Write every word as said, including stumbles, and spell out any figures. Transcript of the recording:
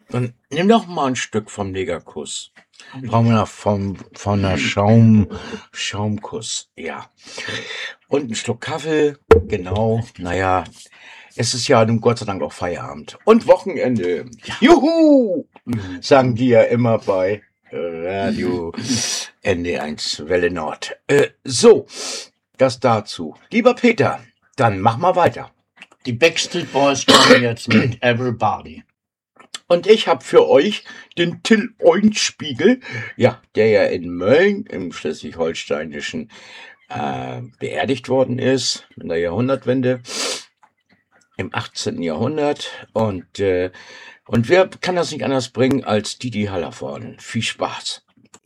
Dann nimm doch mal ein Stück vom Negerkuss. Brauchen wir noch vom, von der Schaum, Schaumkuss, ja. Und einen Schluck Kaffee, genau. Naja, es ist ja nun Gott sei Dank auch Feierabend. Und Wochenende. Juhu! Sagen die ja immer bei Radio N D eins Welle Nord. Äh, so, das dazu. Lieber Peter, dann mach mal weiter. Die Backstreet Boys kommen jetzt mit Everybody. Und ich habe für euch den Till Eulenspiegel, ja, der ja in Mölln im Schleswig-Holsteinischen äh, beerdigt worden ist in der Jahrhundertwende im achtzehnten Jahrhundert. Und, äh, und wer kann das nicht anders bringen als Didi Hallervorden? Viel Spaß.